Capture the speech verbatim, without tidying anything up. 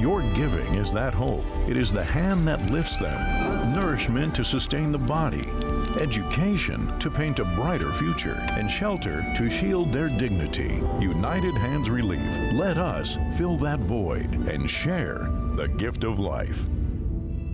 Your giving is that hope. It is the hand that lifts them, nourishment to sustain the body, education to paint a brighter future, and shelter to shield their dignity. United Hands Relief. Let us fill that void and share the gift of life.